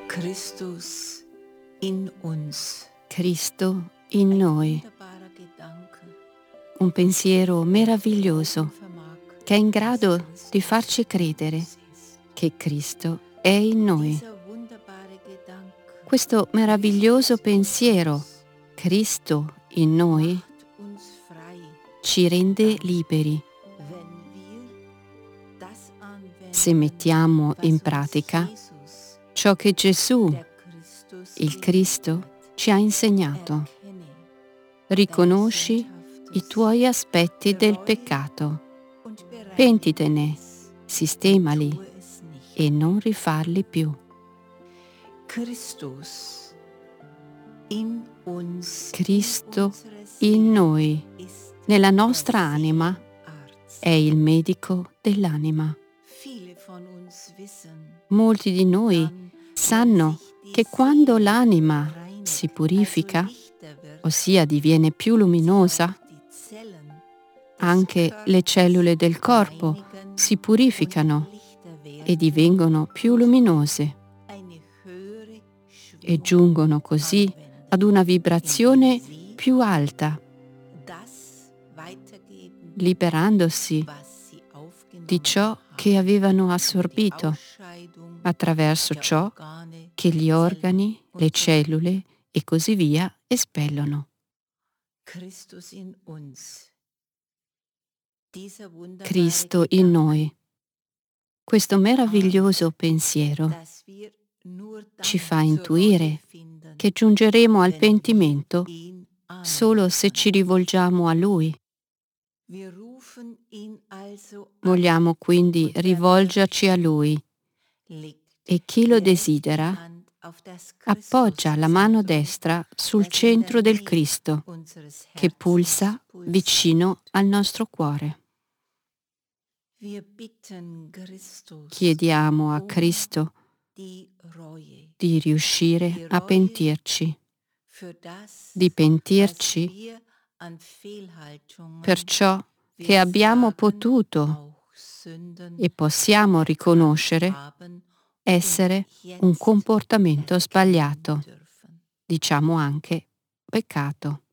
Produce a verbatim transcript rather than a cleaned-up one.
Christus in uns. Cristo in noi. Wunderbarer Gedanke, Un pensiero meraviglioso vermag che è in grado di farci credere che Cristo è in noi. dieser wunderbare Gedanke Questo meraviglioso pensiero, Cristo in noi, macht uns frei, ci rende liberi wenn wir das anwenden, se mettiamo was in uns pratica Jesus, ciò che Gesù, der Christus, il gelehrt Cristo, hat. ci ha insegnato. Erkenne Riconosci deine i sündhaftes, tuoi aspetti del bereue peccato, und bereinige pentitene, es, sistemali tue es nicht. e non rifarli più. Christus in uns, Cristo in unserer in Seele noi, ist nella der nostra anima, Seelenarzt. è il medico dell'anima. Viele von uns wissen, Molti di noi dann, wenn sanno sich die che quando Seele l'anima reinigt, si also purifica, lichter wird, ossia diviene più luminosa, sich auch die Zellen des anche le cellule del corpo reinigen si und purificano lichter e werden, divengono più luminose eine höhere e Schwingung giungono così anwenden, ad una vibrazione indem sie più alta, das weitergeben, liberandosi was sie aufgenommen di ciò haben, che avevano die assorbito Ausscheidung attraverso der ciò Organe, che gli organi, Zellen le und so weiter. cellule e così via espellono. Christus in uns. Dieser wunderbare Cristo in Gedanke, noi. Questo meraviglioso pensiero dass wir nur ci dann fa zur intuire Reue finden, che giungeremo al wenn wir pentimento ihn solo se ci anrufen. rivolgiamo a Lui. Wir rufen ihn also an Vogliamo quindi und wer rivolgerci a möchte, Lui legt e chi lo direkt die desidera Hand auf das appoggia la mano Christuszentrum, destra sul das in der centro del Nähe Cristo unseres che pulsa Herzens pulsiert. vicino al nostro cuore. Wir bitten Christus Chiediamo a um Cristo die Reue, di riuscire die a Reue pentirci, für das, di was pentirci wir an Fehlhaltungen, per ciò wir che abbiamo sagen potuto auch Sünden, e possiamo riconoscere haben essere und un jetzt comportamento erkennen sbagliato, dürfen. diciamo anche peccato.